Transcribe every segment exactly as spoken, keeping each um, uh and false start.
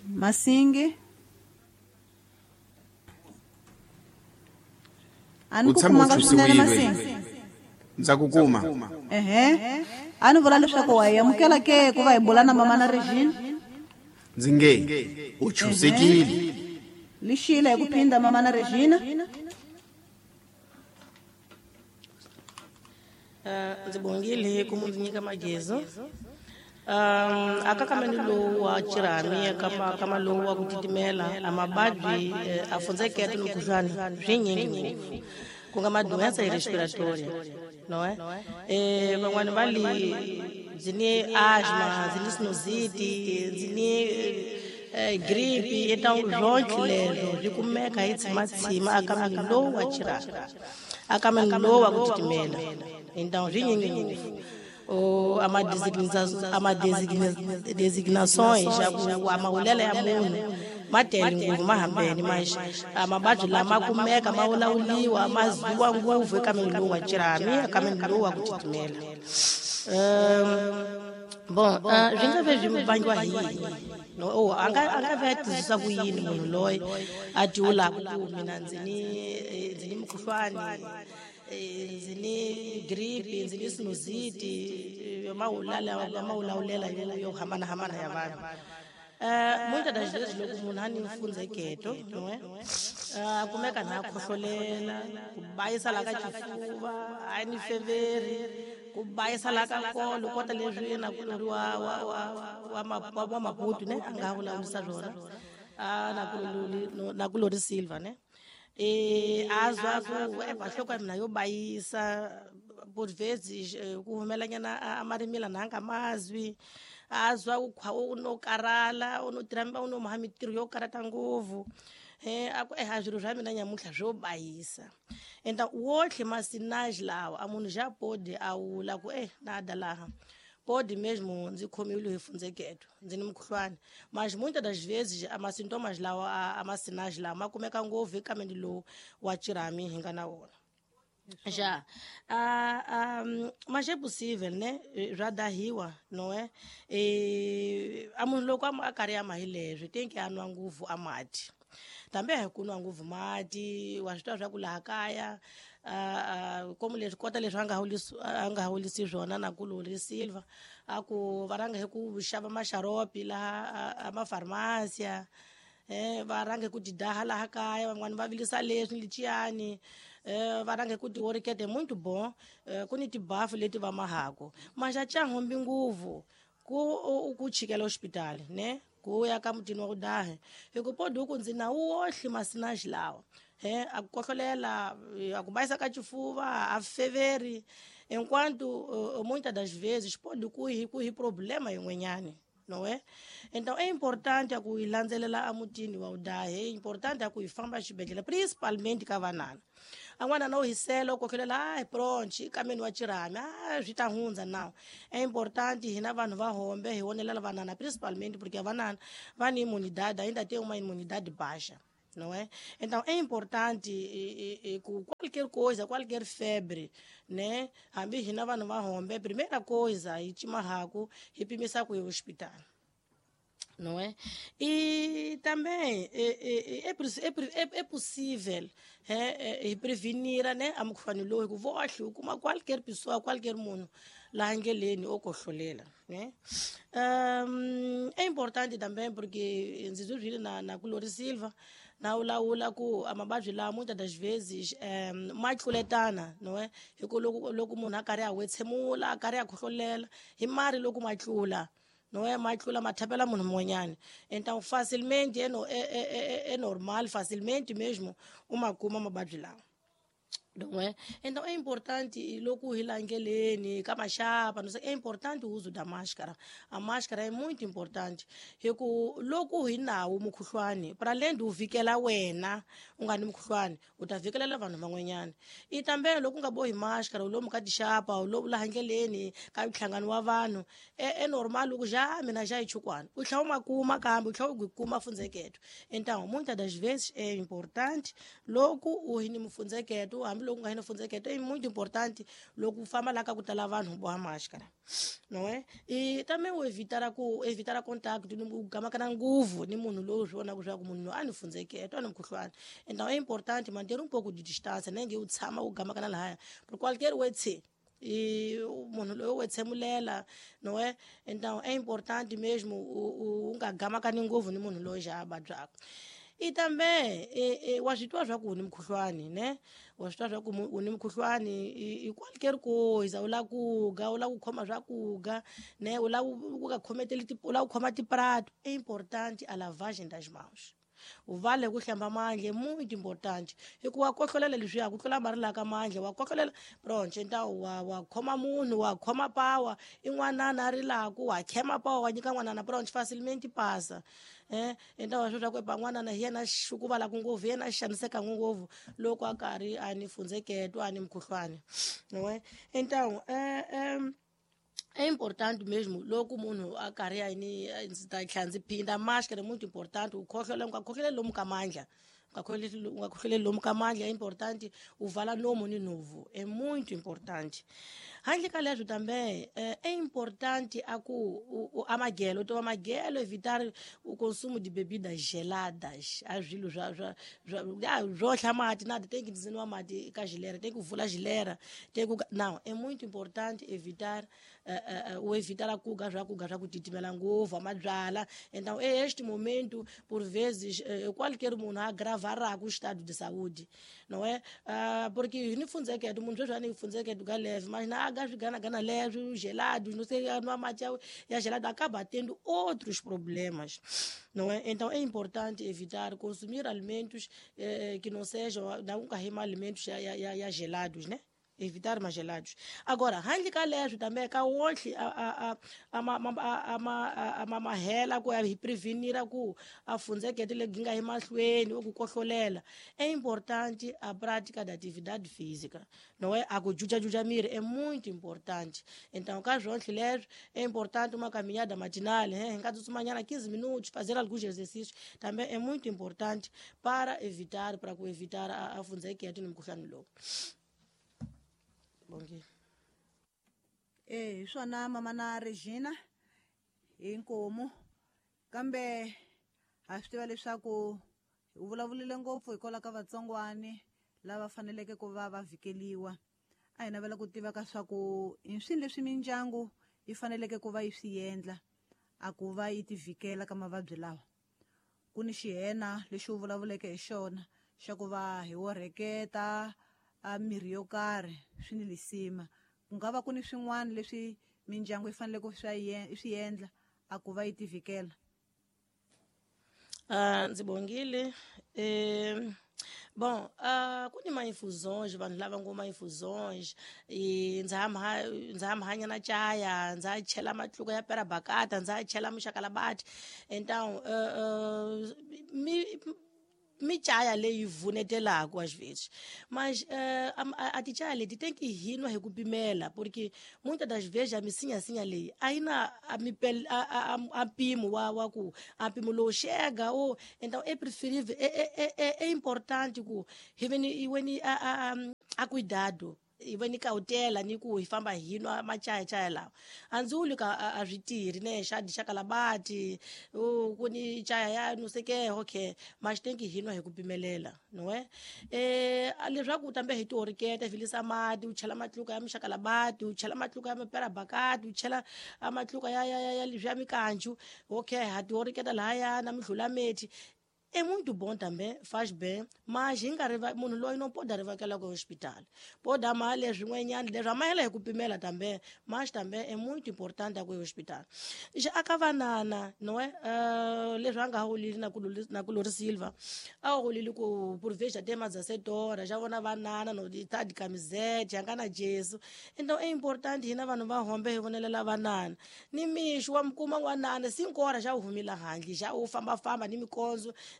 Masingi. Ani Utshama kukumanga swinene uthusiwile. Masingi. Ndza kukuma. Ehe. Ani vula leswaku wa yamukela ke ku va hi bula na mama na Regina. Ndzi nge uchusekile. Lixile hi ku phinda mama na Regina. Ndzi bongile ku munhu nyika magezo. Um aka kameni lowu wa Cirami kama kama lowu wa ku titimela amabadwi afundzekete no kuzwana zwinyingi ku nga madoença respiratória não é eh van'wana vali zini asma zini sinusite zini gripe então zonke lezo zikumeka hi tsimatsima aka kameni lowu wa Cirami aka kameni lowu wa ku titimela então zwinyingi o ama designações ama designações já ama ulela ya munhu matele nguvu mahambeni mas amabadwi lama kumeka maulauliwa maziwa nguvu eka melu wa Cirami aka melu wa kutitimela bom vinga vejo mbanjwa hii no oh anga anga vetisa ku yini munhu loyi a tiula ku mina ndzini ndzini mukhuhlwani zini gripe zini sinusite maulala maulaulela yo hambana hambana ya vanhu eh muitas das vezes loko munhu ani mfunzeketo não é ah kumeka na khohlolela kubayisa la ka chifuva ani feveri kubayisa la ka kolo kota leswi na kuloriwa wa wa wa wa maputu ne anga vulavurisa swona ah na kulori na kulori silver ne e azwa ku ebahlokwa mina yo bayisa por vezes ku humelanyana amarimila nanga mazwi azwa ukhwa unokarala unotiramba unomuhamitiro yo karata nguvu eh aku eh azwiro zwa mina nyamuhla zwo bayisa enta wohle masinaji lawa amunhu já pode awula ku eh nada laha pode mesmo ndzi khomile hi funzeketo ndzi ni mukhuhlwana mas muitas das vezes ama sintomas lawa ama sinais lawa makumeka ngovu eka mendi lowu wa Cirami hinga na wona já ah um, mas é possível né já dahiwa não é e amunhu loko a karhi ama hileswi tem que anwa nguvu amati também ku nwa nguvu mati wa switwa swa ku laha kaya uh como leswi kota leswi anga hulisi anga hulisi swona na ku lori silver aku varanga he ku xava maxaropi laha ama farmácia eh varanga ku didaha laha kaya van'wana va vilisa leswi lichiyani eh varanga ku tiorikete muito bom ku ni tibafu leti va mahako mas a changombi nguvu ku ku chikela hospital né ku ya ka mutini wa ku dahe hiku pode ku ndzina wohle masinaji lawa eh akukohlolela akubayisa ka chifuva a feveri enquanto muitas das vezes pode ku hi ku hi problema yin'wenyani não é então é importante ku ilandzelela a mutini wa udahe é importante ku ifamba xibedhlele principalmente ka vanana an'wana na uhisela ukokhelela ai pronto kameni wa Cirami ah swi ta hundza now é importante hina vanhu va hombe hi wonelela vanana principalmente porque vanana va ni imunidade ainda tem uma imunidade baixa não é então é importante e, e, e, qualquer coisa qualquer febre né hambi hina vanhu va hombe primeira coisa hi timahako hi pimisa ku hospital não é e também é é é, é, é possível é, é prevenir né a mukhuhlwani loyi ku vohle kuma qualquer pessoa qualquer munhu la ngeleni okohlolela né um é importante também porque ndzi zwile na na kulori silver na ulaula ku amabadwi la muitas das vezes um matluletana não é hiku loko loko munhu akari a wetshemula akari a khohlolela hi mari loko matlula não é matlula mathapela munhu monyane então facilmente é, no, é, é, é normal facilmente mesmo uma kuma mabadwi la não é então é importante logo hilangeleni kama chapa não sei é importante o uso da máscara a máscara é muito importante hiku logo hinawo mukhuhlwani para além do vikela wena ungani mukhuhlwani utavikela vanhu van'wenyana e também loko nga bohi máscara lomu ka tixapa lomu lahangeleni ka nhlangano wa vanhu é, é normal loko já mina já ichukwana u tlhawu makuma kambe u tlhawu gukuma funzeketo então muitas das vezes é importante logo o hini mfunzeketo hambi loku nga hina funzeketo é muito importante loku famba lá ka ku tala vanhu boha máscara, não é? E também o evitar a ku evitar a contato ni ku gama kana nguvu ni munhu loyi zvona ku swa ku munhu ani funzeketo ani mkhuhlwana. Então é importante manter um pouco de distância, nenge u tshama u gama kana lahaya por qualquer wetse e o munhu loyi u tsemulela, não é? Então é importante mesmo o u nga gama kana nguvu ni munhu loyi já ababyaka. E também e, e, wa swi twa swa ku u ni mkhuhlwani ne wa swi twa swa ku u ni mkhuhlwani e, e qualquer coisa u la ku ga u la ku khoma swakuga ne u la ku ka khometeli u la ku khoma tiprato. É importante a lavagem das mãos. O vale ku hlamba mandla é muito importante. Hikuva wa kohlolela leswiya ku tlula mari la ka mandla wa kohlolela pronto então wa wa khoma munhu wa khoma pawa i n'wanana a ri laku wa khema pawa wa nyika n'wanana pronto facilmente passa. Eh então wa swi swa ku epa n'wanana hi yena xukuva la ku ngopfu hi yena xaniseka ngopfu loko a karhi a ni funzeketo a ni mkhuhlwani, não é? Então é é é importante mesmo logo munhu a karhi a ni ndzi ta tlhela ndzi phinda máscara é muito importante u khohlola u nga khohloleli lomu ka mandla u nga khohloleli u nga khohloleli lomu ka mandla é importante u vala nomu ni nuvu é muito importante. Handle ka leswo também é importante a ku a maghelo u tova maghelo evitar o consumo de bebidas geladas a zwilo zwa zwa zwo hla mati nada tem que dziniwa mati ka gilera tem que vula gilera tem que não é muito importante evitar uh, uh, o evitar a kuga já kuga já kutitimela ngopfu amabyala. Então é este momento por vezes uh, qualquer munhu agravará o estado de saúde, não é? Uh, porque ni funzeketo munhu já nem funzeketo ga leve mas na aga gana gana leve gelados não sei no mati ya gelado acaba tendo outros problemas, não é? Então é importante evitar consumir alimentos eh, que não sejam não carregam alimentos já, já, já gelados, né? Evitar mais gelados. Agora, handle ka leswo também ka onhle a a a a a a mahela ku hi prevenir ku a funzeketo legi nga hi mahlweni o ku kohlolela. É importante a prática da atividade física, não é? A ku juja-juja miri é muito importante. Então, ka onhle leswo é importante uma caminhada matinal, hein? Nga tsutsumanyana quinze minutos, fazer alguns exercícios também é muito importante para evitar para ku evitar a, a funzeketo ni mkhuhlwana lowu. Bom dia. Eh, swona mama na Regina inkomo kambe ha swi tiva leswaku u vulavulile ngopfu hikola ka vatsongwani lava faneleke ku va va vhikeliwa. A hi navela ku tiva ka swa ku i swilo leswi mindyangu yi faneleke ku va yi swi endla a ku va yi ti vhikela ka mavabyi lawa. Ku ni xihena lexi u vulavuleke hi xona xa ku va hi wo reketa a mirhi yo karhi swi ni lisima ku nga va ku ni swin'wana leswi mindyangu yi faneleke swi endla a ku va yi ti vhikela. Ah, ndzi bongile eh bom ah ku ni ma-infusões vanhu lava ngo ma-infusões e ndza ha ndza ha hanya na chaya ndza chela matluka ya pera bakata ndza chela mushakalabati. Então uh, mi mi chaya leyi vunetelaka às vezes mas uh, a, a tichaya leti tem que rinwa hi ku pimela porque muitas das vezes a misinhasinha leyi a yi na a mipel a, a, a mpimo wa wa ku a mpimo lowu chega ou então é preferível é, é, é, é importante ku hi veni when a, a, a cuidado i va ni cautela ni ku hi famba hi nwa machayachaya lawa a ndzi vuli ka a swi tirhi ne xadi xa kalabati ku ni chaya ya nuseke okay mas tem que hi nwa hi ku pimelela no é eh leswaku tambe hi ti oriketa vilisa mati u chela matluka ya mixakalabati u chela matluka ya mapera bakati u chela matluka ya ya ya livya mikanju okay ha ti oriketa lahaya na midlula meti. É muito bom também, faz bem, mas hinga munhu loyi não pode arrivar aquela com o hospital. Pode dar mal as unhas, deixa mais ela recupimela também, mas também é muito importante a com o hospital. Já acaba nana, não é? Lejanga holili na kuluri na kuluri silva. A holili ku por vez já tem mais dezessete horas, já vou na banana no de tá de camisete, anga na jesu. Então é importante hina vanhu va hombe hi vonelela banana. Ni mixo wa mkuma n'wanana cinco horas já u humila handle, já u famba famba ni mikondzo.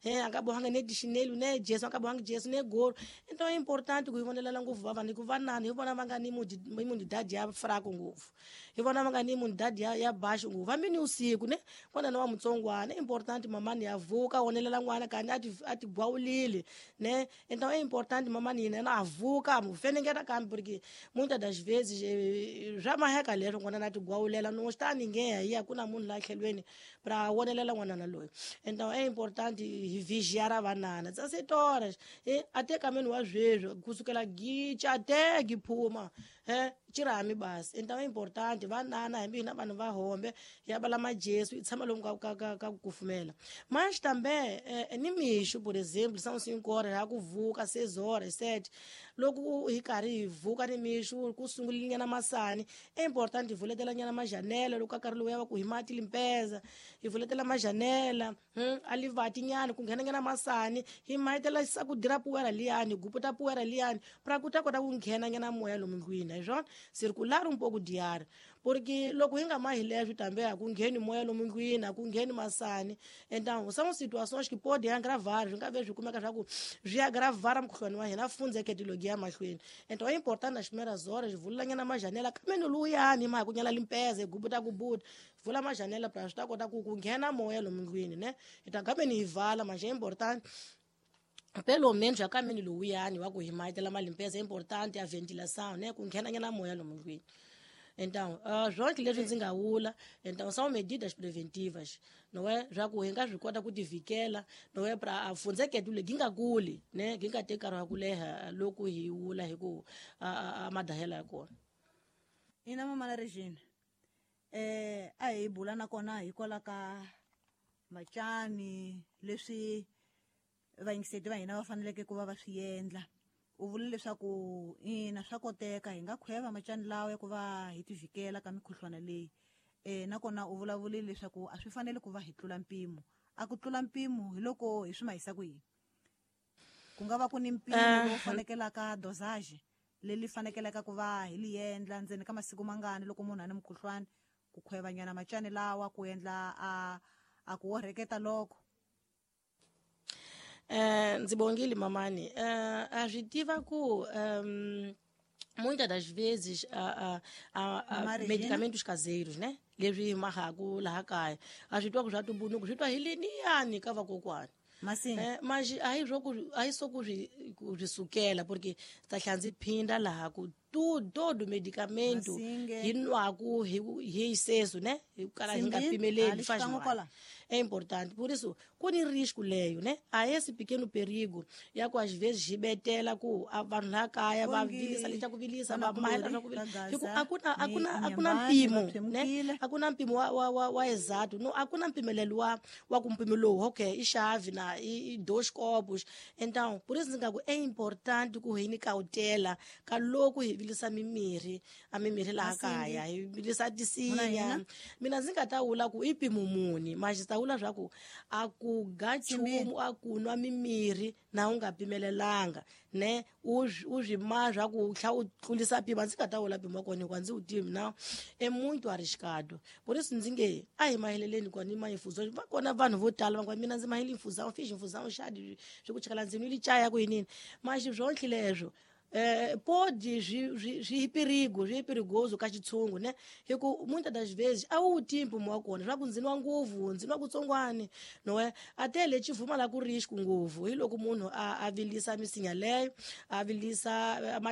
eh akabohanga ne dishinelo ne jesu akabohanga jesu ne goro. Então é importante ku ivonelela nguvu vavani ku vanani hi vona va nga ni imunidade ya fraco nguvu, hi vona va nga ni imunidade ya ya baixo nguvu. Hambi ni usiku ne n'wana wa mutsongwana é importante mamani ya vuka wonelela n'wana kanti a ti a ti gwawulile né. Então é importante mamani yena a vuka mu fenengeta kambe porque muitas das vezes já marreka lero n'wana na ti gwawulela não está ninguém aí, hakuna munhu la tlhelweni para wonelela n'wanana loyi. Então é importante vigiar a vanana dezessete horas e até caminho wa zwezwo kusukela gicha até giphuma eh cirami basi. Então é importante vanana hambi na vanhu va hombe ya bala majesu itshama lomu ka ka ka kufumela. Mas também eh, ni mixo por exemplo são cinco horas ya kuvuka seis horas sete loku hi karhi hi vuka ni mixo ku sungulile nyana masani é importante hi vuletela nyana majanela loko karhi loya va ku hi mati limpeza hi vuletela majanela hm ali vati nyana ku nghena nyana masani hi mayitela sa ku dira puwera liyani guputa puwera liyani para ku ta kota ku nghena nyana moya lomu ndlwini hi swona circular um pouco diário porque loko hi nga mahi leswi também a ku ngheni moya lomu ndlwini a ku ngheni masani. Então são situações que podem agravar, swi nga ve swi kumeka swa ku swi agravar mukhuhlwana wa hina fundzekete logi ya mahlweni. Então é importante nas primeiras horas vulela nyana majanela kambe luyani ma ku nyala limpeza gubuta gubuta vula majanela para swi ta kota ku ku nghena moya lomu ndlwini ne. Então kambe ni hivala mas é importante pelo menos já caminho luyani wa ku hi mayitela malimpeza é importante a ventilação né ku nghena nyana moya lomu ndlwini. Então, uh, zonke leswi ndzi nga vula, então são medidas preventivas, não é? Já ku hi nga swi kota ku tivikela, não é para afundzekete legi nga kuli, né? Gi nga teki nkarhi wa ku leha loko hi vula hi ku a madahela ya kona. Ina mama Regina. Eh a hi bula na kona hi kola ka macani leswi vayingiseti va hina va faneleke ku va va swi endla. U vule leswaku ina swa koteka hi nga khweva macani lawa ya ku va hi tivikela ka mikhuhlwana leyi. Eh nakona u vulavulile leswaku a swi fanele ku va hi tlula mpimo. A ku tlula mpimo hi loko hi swi mahisa ku yini? Ku nga va ku ni mpimo lowu fanekelaka dosage leyi fanekelaka ku va hi li endla ndzeni ka masiku mangani loko munhu a ni mukhuhlwana ku khweva nyana macani lawa ku endla a a ku orheketa loko. Eh ndzibongile mamani eh a swi tiva ku um muitas das vezes a, a, a, a medicamentos caseiros né leswi mahaku laha kaya a swi twa ku swa tumbuluko swi twa hi liniyani ka vakokwana. Mas eh, mas aí jogo aí só ku swi sukela porque ta hlanzi phinda laha ku tudo todo medicamento hi nwaku hi hi iseso né hi kala hi nga pimeleli faz mal. É importante, por isso, com risco leio, né? Há esse pequeno perigo, e a às vezes gibetela ku vanhu la kaya va vilisa leta ku vilisa va mahela ku vilisa. Hakuna hakuna hakuna mpimo, né? Hakuna mpimo wa wa wa exato, não hakuna mpimelelo wa wa ku mpimelo, okay, i chave na i dois copos. Então, por isso ngaku é importante ku hi ni cautela ka loko hi vilisa mimiri, a mimiri la kaya, hi vilisa tisinya. Mina ndzi nga ta vula ku i mpimo muni, mas ta vula swa ku a ku ga chumu a ku nwa mimiri na u nga pimelelanga ne u swi ma swa ku tlha u tlulisa pima ndzi nga ta vula pima kona kwa ndzi u timi na é muito arriscado. Por isso ndzi nge a hi maheleleni kwa ni maifuzão va kona vanhu vo tala va kwa mina ndzi maheli infusão fish infusão chadi swi ku chakala ndzi nwile chaya ku yinini mas zonke leswo Eh, pode vir perigo, vir perigoso ka xitshungu né hi ku muitas das vezes a wu timpo mo kona swa ku ndziniwa nguvu ndziniwa kutsongwani no é até le chivuma la ku risco nguvu hi loko munhu a, a vilisa misinya leyo a vilisa